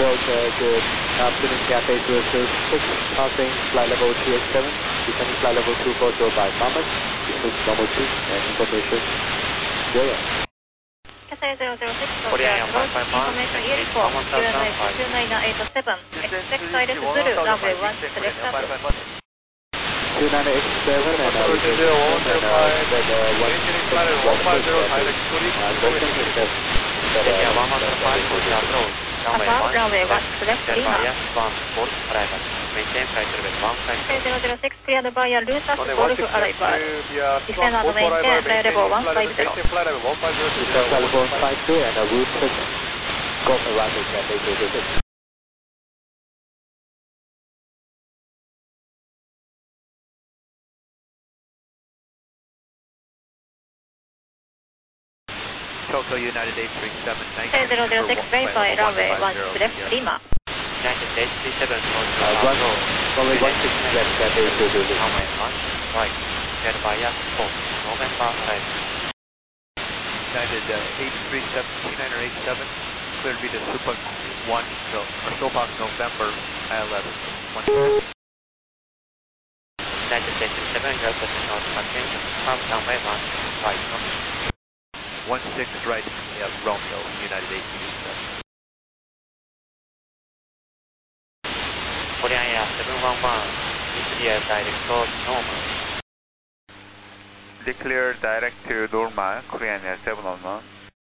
good afternoon, Cathay 206, passing flight level 287, descending flight level 240 by Thomas, descending normal 2 and information 0. Cathay 006, Korea approach, information uniform, QNH 29887, expect silent Zulu, runway 1, select approach. 2987 and Above runway 1, select Lima. Cathay 006, cleared via Lutas Golf arrival. Descend and maintain flight level 150. Descend level 152 and route 6, Golf arrival Cathay 006. Tokyo United 837, Cathay 006, verify runway 1, select Lima. United 837, runway 16 left, Cathay 006. runway 1, right, cleared via 4, November 5. United 837, T9 or 87, cleared via Supak 1, Sopak November 11, 1. United 837, you're pushing north contention, from runway 1, right, 16 right, Romeo, United 837. Korean Air 711, declare direct to normal. Declare direct to normal, Korean Air 711.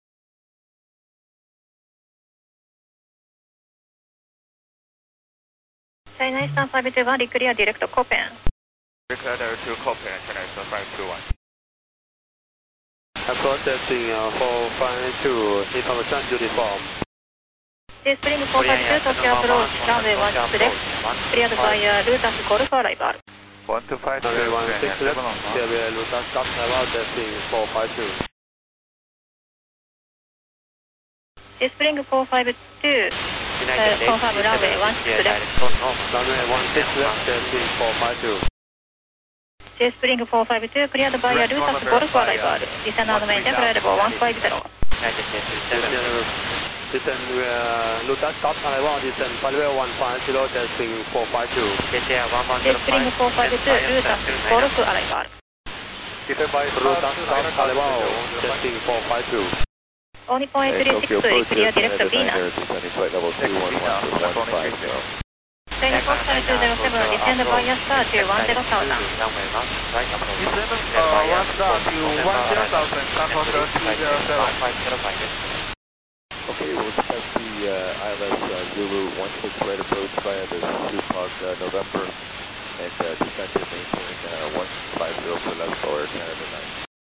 China Eastern 521, declare direct to Copen. Declare direct to Copen, China Eastern 521. Processing 452, information uniform. Spring 452, Tokyo approach, runway 1, select, cleared via Lutas Golf arrival. 1252, runway 16 left, 711. clear via Lutas Golf arrival, descending 452. Spring 452, confirm runway 1, select. Runway 16 left, descending 452. Spring 452, cleared via Lutas Golf arrival. Descend and maintain flight level 150. Descend Lutas Golf arrival, descend flight level 150, descending 452. Spring 452, Lutas Golf arrival. Descend by Lutas Golf arrival, descending 452. Only point 36, clear direct to Venus. Descending flight level 211 to 150. China Coastal 207, descend via Star to 10,000. Descend 1 star to 10,000, San Jose 207. Okay, we'll expect the ILS Zulu 16 right approach via the Supak November and descend to maintain 150 for level for Canada 9.